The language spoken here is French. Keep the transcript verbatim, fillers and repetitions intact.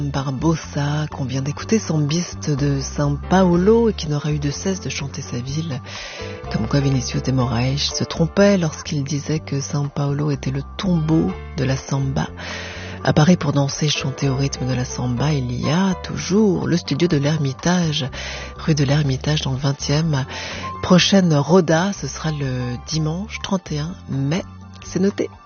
Barbosa, qu'on vient d'écouter, son biste de São Paulo, et qui n'aura eu de cesse de chanter sa ville. Comme quoi Vinicius de Moraes se trompait lorsqu'il disait que São Paulo était le tombeau de la samba. À Paris, pour danser et chanter au rythme de la samba, il y a toujours le studio de l'Ermitage, rue de l'Ermitage dans le vingtième. Prochaine Roda, ce sera le dimanche trente et un mai. C'est noté.